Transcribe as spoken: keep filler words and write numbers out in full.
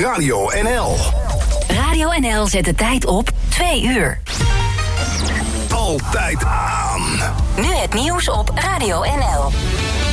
Radio N L. Radio N L zet de tijd op twee uur. Altijd aan. Nu het nieuws op Radio N L.